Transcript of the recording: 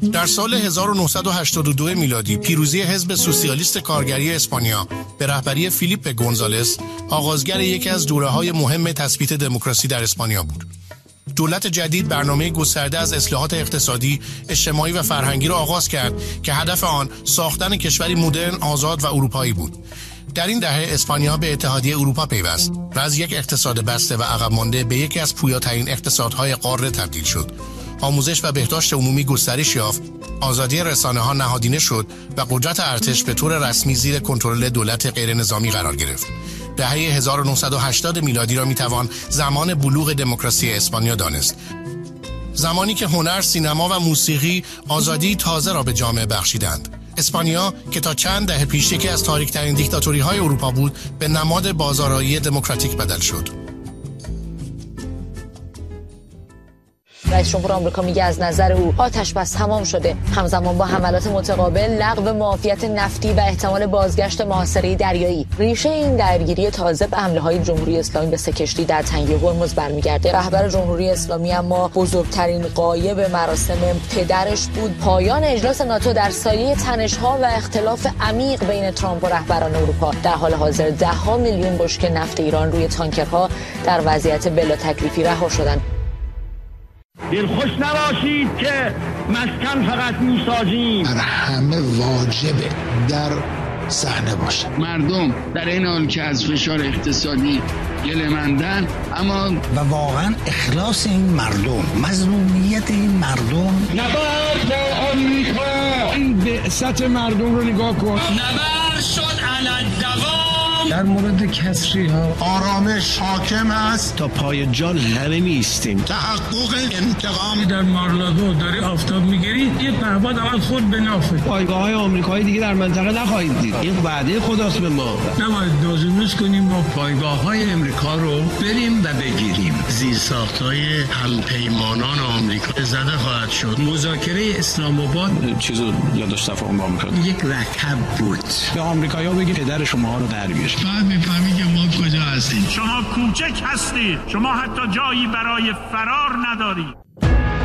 در سال 1982 میلادی پیروزی حزب سوسیالیست کارگری اسپانیا به رهبری فیلیپ گونزالس آغازگر یکی از دوره‌های مهم تثبیت دموکراسی در اسپانیا بود. دولت جدید برنامه گسترده از اصلاحات اقتصادی، اجتماعی و فرهنگی را آغاز کرد که هدف آن ساختن کشوری مدرن، آزاد و اروپایی بود. در این دهه اسپانیا به اتحادیه اروپا پیوست و از یک اقتصاد بسته و عقب مانده به یکی از پویاترین اقتصادهای قاره تبدیل شد. آموزش و بهداشت عمومی گسترش یافت، آزادی رسانه‌ها نهادینه شد و قدرت ارتش به طور رسمی زیر کنترل دولت غیر نظامی قرار گرفت. دهه 1980 میلادی را میتوان زمان بلوغ دموکراسی اسپانیا دانست. زمانی که هنر، سینما و موسیقی آزادی تازه را به جامعه بخشیدند. اسپانیا که تا چند دهه پیش یکی از تاریک‌ترین دیکتاتوری‌های اروپا بود، به نماد بازآرایی دموکراتیک بدل شد. رئیس جمهور آمریکا میگه از نظر او آتش بس تمام شده. همزمان با حملات متقابل، لغو معافیت نفتی و احتمال بازگشت محاصره دریایی، ریشه این درگیری تازه به حمله‌های جمهوری اسلامی به 3 کشتی در تنگه هرمز برمیگرده. رهبر جمهوری اسلامی اما بزرگترین غایب مراسم پدرش بود پایان اجلاس ناتو در سایه تنش‌ها و اختلاف عمیق بین ترامپ و رهبران اروپا. در حال حاضر 10 میلیون بشکه نفت ایران روی تانکرها در وضعیت بلا تکلیفی رها شدند. دلخوش نباشید که مسکن فقط میسازیم. همه واجبه در صحنه باشه. مردم در این حال که از فشار اقتصادی گله‌مندن، اما و واقعا اخلاص این مردم، مظلومیت این مردم. نبرد آمریکا، این بعثت مردم رو نگاه کن. نبرد شد علی الدوام. در مورد کسری ها آرامش حاکم است. تا پای جان همه میستیم. تحقق انتقام. در مارلادو داری آفتاب میگیری، یه پهباد اول خود به نافه. پایگاه‌های آمریکایی دیگه در منطقه نخواهید دید. این وعده خداست به ما. نباید دوزنوز کنیم با پایگاه‌های امریکا رو بریم و بگیریم. زیرساخت‌های همپیمانان آمریکا زده خواهد شد. مذاکره اسلام آباد چیزو یادداشت تفاهم با آمریکا یک رکب بود. به آمریکایی‌ها بگید پدر شما رو در بیار. بعد می‌فهمی که ما کجا هستیم. شما کوچک هستید. شما حتی جایی برای فرار ندارید.